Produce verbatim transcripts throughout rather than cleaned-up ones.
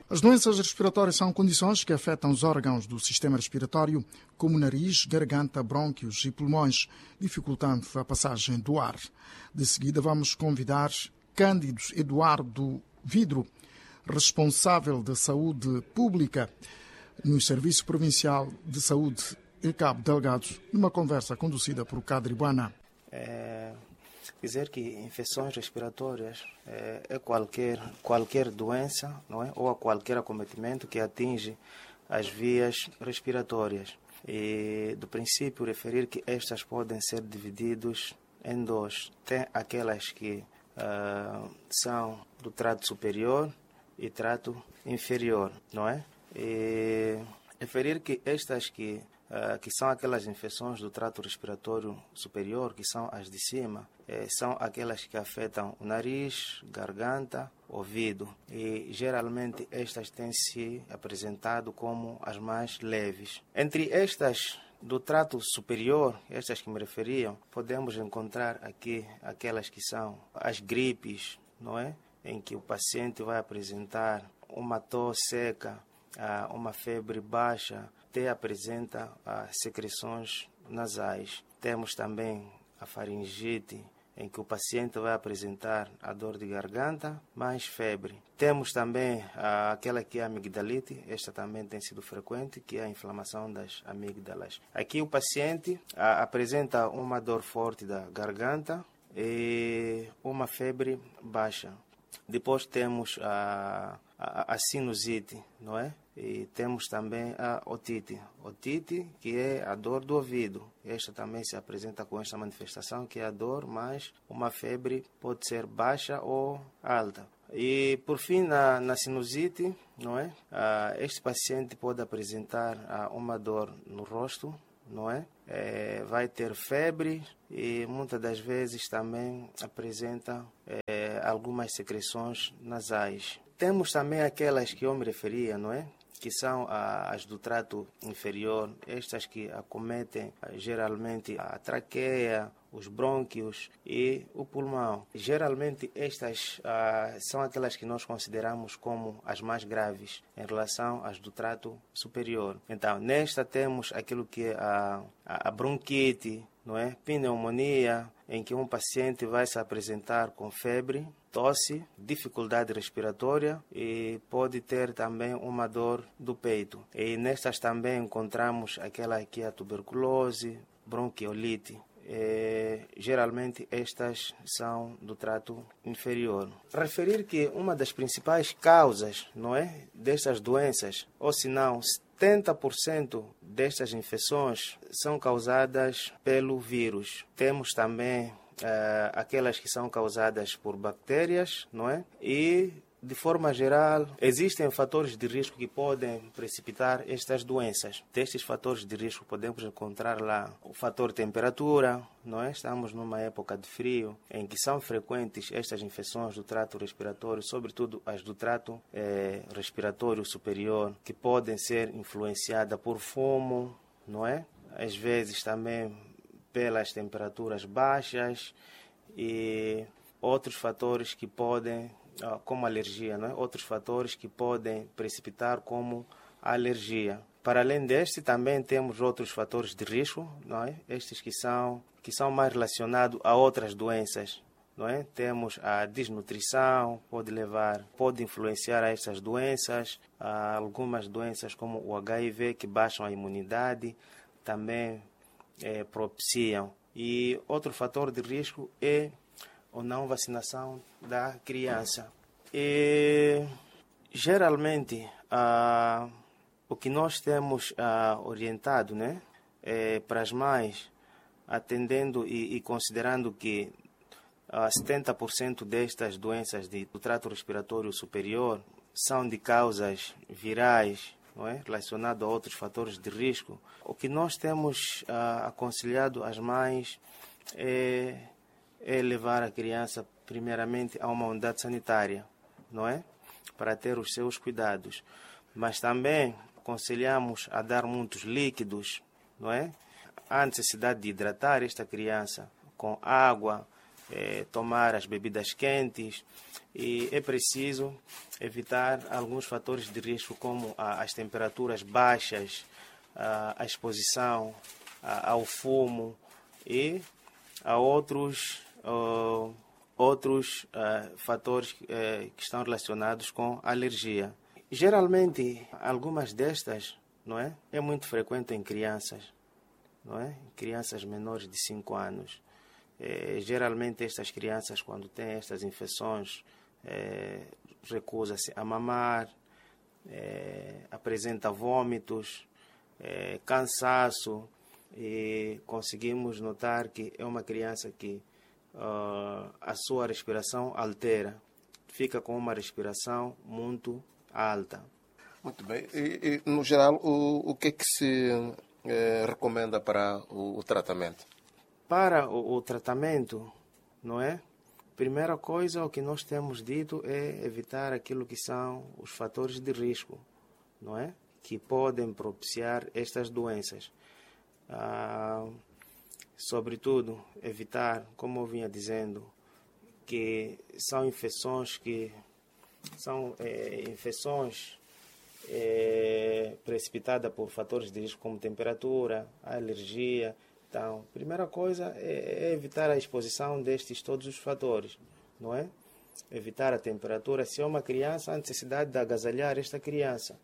As doenças respiratórias são condições que afetam os órgãos do sistema respiratório, como nariz, garganta, brônquios e pulmões, dificultando a passagem do ar. De seguida vamos convidar Cândido Eduardo Vidro, responsável da saúde pública no Serviço Provincial de Saúde em Cabo Delgado, numa conversa conduzida por Cadre Buana. É, dizer que infecções respiratórias é, é qualquer, qualquer doença, não é? Ou qualquer acometimento que atinge as vias respiratórias. E do princípio referir que estas podem ser divididas em dois. Tem aquelas que uh, são do trato superior e trato inferior, não é? E referir que estas que, uh, que são aquelas infecções do trato respiratório superior, que são as de cima, eh, são aquelas que afetam o nariz, garganta, ouvido. E geralmente estas têm se apresentado como as mais leves. Entre estas do trato superior, estas que me referiam, podemos encontrar aqui aquelas que são as gripes, não é? Em que o paciente vai apresentar uma tosse seca, uma febre baixa, até apresenta secreções nasais. Temos também a faringite, em que o paciente vai apresentar a dor de garganta, mais febre. Temos também ah, aquela que é a amigdalite, esta também tem sido frequente, que é a inflamação das amígdalas. Aqui o paciente ah, apresenta uma dor forte da garganta e uma febre baixa. Depois temos a, a, a sinusite, não é? E temos também a otite. Otite, que é a dor do ouvido. Esta também se apresenta com esta manifestação, que é a dor, mas uma febre pode ser baixa ou alta. E, por fim, na, na sinusite, não é? Ah, este paciente pode apresentar ah, uma dor no rosto, não é? É, vai ter febre e muitas das vezes também apresenta é, algumas secreções nasais. Temos também aquelas que eu me referia, não é? Que são ah, as do trato inferior, estas que acometem ah, geralmente a traqueia, os brônquios e o pulmão. Geralmente estas ah, são aquelas que nós consideramos como as mais graves em relação às do trato superior. Então, nesta temos aquilo que é a, a, a bronquite, não é? Pneumonia, em que um paciente vai se apresentar com febre, tosse, dificuldade respiratória e pode ter também uma dor do peito. E nestas também encontramos aquela que é a tuberculose, bronquiolite. E, geralmente estas são do trato inferior. Referir que uma das principais causas, não é, destas doenças, ou se não, setenta por cento destas infecções são causadas pelo vírus. Temos também Uh, aquelas que são causadas por bactérias, não é? E, de forma geral, existem fatores de risco que podem precipitar estas doenças. Destes fatores de risco podemos encontrar lá o fator temperatura, não é? Estamos numa época de frio, em que são frequentes estas infecções do trato respiratório, sobretudo as do trato eh, respiratório superior, que podem ser influenciadas por fumo, não é? Às vezes também pelas temperaturas baixas e outros fatores que podem, como alergia, não é? Outros fatores que podem precipitar como a alergia. Para além deste, também temos outros fatores de risco, não é? Estes que são, que são mais relacionados a outras doenças, não é? Temos a desnutrição, pode levar, pode influenciar a estas doenças, a algumas doenças como o H I V, que baixam a imunidade, também É, propiciam. E outro fator de risco é a não vacinação da criança. E, geralmente, ah, o que nós temos ah, orientado, né, é, para as mães, atendendo e, e considerando que ah, setenta por cento destas doenças de, do trato respiratório superior são de causas virais, não é? Relacionado a outros fatores de risco. O que nós temos ah, aconselhado às mães é, é levar a criança primeiramente a uma unidade sanitária, não é? Para ter os seus cuidados. Mas também aconselhamos a dar muitos líquidos, não é? Há necessidade de hidratar esta criança com água, eh, tomar as bebidas quentes, e é preciso evitar alguns fatores de risco, como a, as temperaturas baixas, a, a exposição a, ao fumo e a outros, uh, outros uh, fatores uh, que estão relacionados com alergia. Geralmente, algumas destas, não é, é muito frequente em crianças, não é? Crianças menores de cinco anos. É, geralmente, estas crianças, quando têm estas infecções, é, recusa-se a mamar, é, apresenta vômitos, é, cansaço, e conseguimos notar que é uma criança que uh, a sua respiração altera, fica com uma respiração muito alta. Muito bem. E, e no geral, o, o que é que se eh, recomenda para o, o tratamento? Para o, o tratamento, não é? Primeira coisa, o que nós temos dito é evitar aquilo que são os fatores de risco, não é? Que podem propiciar estas doenças. Ah, sobretudo, evitar, como eu vinha dizendo, que são infecções que são é, infecções é, precipitadas por fatores de risco como temperatura, alergia. Então, primeira coisa é, é evitar a exposição destes todos os fatores, não é? Evitar a temperatura. Se é uma criança, a necessidade de agasalhar esta criança.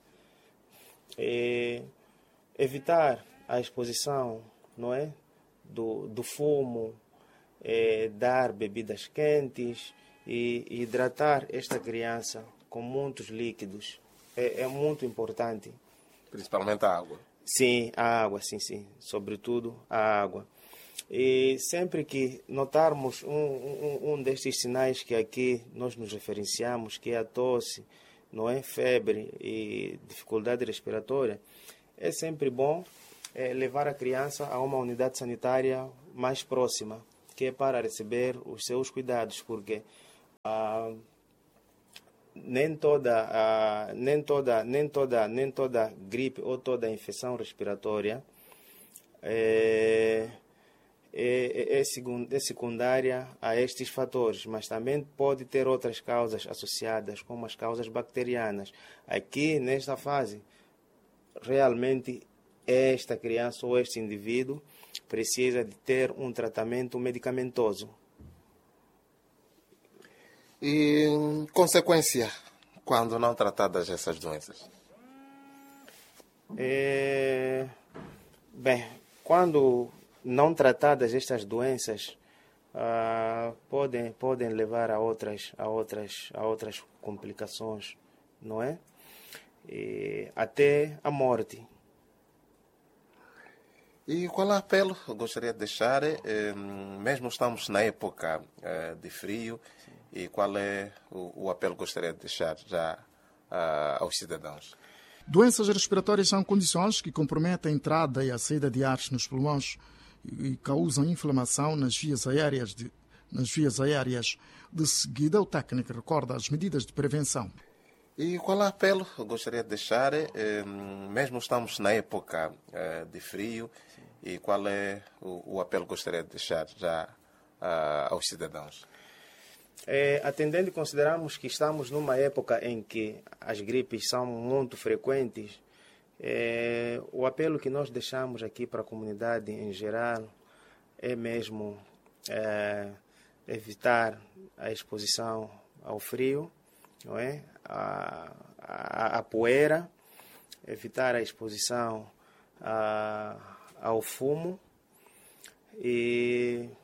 É, evitar a exposição, não é, do, do fumo, é, dar bebidas quentes e hidratar esta criança com muitos líquidos. É, é muito importante. Principalmente a água. Sim, a água, sim, sim. Sobretudo a água. E sempre que notarmos um, um, um destes sinais que aqui nós nos referenciamos, que é a tosse, não é, febre e dificuldade respiratória, é sempre bom é, levar a criança a uma unidade sanitária mais próxima, que é para receber os seus cuidados, porque ah, nem toda, ah, nem toda, nem toda, nem toda gripe ou toda infecção respiratória é, é, é, é secundária a estes fatores, mas também pode ter outras causas associadas, como as causas bacterianas. Aqui, nesta fase, realmente esta criança ou este indivíduo precisa de ter um tratamento medicamentoso. E consequência quando não tratadas essas doenças? É, bem, quando não tratadas estas doenças, ah, podem podem levar a outras a outras a outras complicações, não é? E até a morte. E qual é o apelo que eu gostaria de deixar, eh, mesmo estamos na época eh, de frio, e qual é o, o apelo que gostaria de deixar já ah, aos cidadãos? Doenças respiratórias são condições que comprometem a entrada e a saída de ar nos pulmões e causam inflamação nas vias aéreas. De, nas vias aéreas. De seguida, o técnico recorda as medidas de prevenção. E qual é o apelo que eu gostaria de deixar, eh, mesmo estamos na época eh, de frio, e qual é o, o apelo que gostaria de deixar já ah, aos cidadãos? É, atendendo e consideramos que estamos numa época em que as gripes são muito frequentes, é, o apelo que nós deixamos aqui para a comunidade em geral é mesmo é, evitar a exposição ao frio, não é? a, a, a poeira, evitar a exposição a, ao fumo, e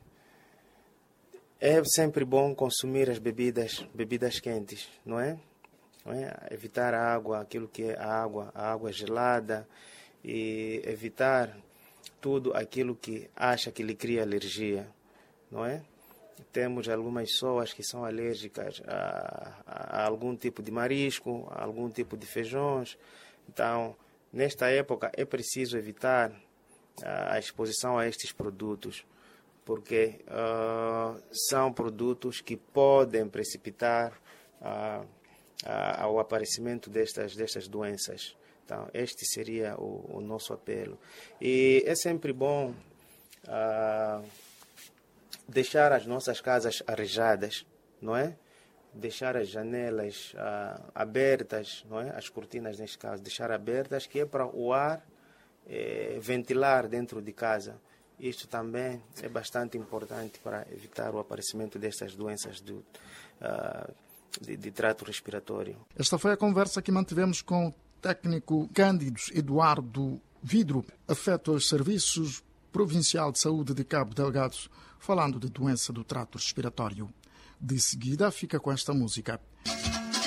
é sempre bom consumir as bebidas, bebidas quentes, não é? Não é? Evitar a água, aquilo que é a água, a água gelada, e evitar tudo aquilo que acha que lhe cria alergia, não é? Temos algumas pessoas que são alérgicas a, a, a algum tipo de marisco, a algum tipo de feijões. Então, nesta época é preciso evitar a, a exposição a estes produtos, porque uh, são produtos que podem precipitar uh, uh, ao aparecimento destas, destas doenças. Então, este seria o, o nosso apelo. E é sempre bom uh, deixar as nossas casas arejadas, não é? Deixar as janelas ah, abertas, não é? As cortinas, neste caso, deixar abertas, que é para o ar eh, ventilar dentro de casa. Isto também é bastante importante para evitar o aparecimento destas doenças do, uh, de, de trato respiratório. Esta foi a conversa que mantivemos com o técnico Cândido Eduardo Vidro, afeto aos Serviços Provincial de Saúde de Cabo Delgado, falando de doença do trato respiratório. De seguida, fica com esta música.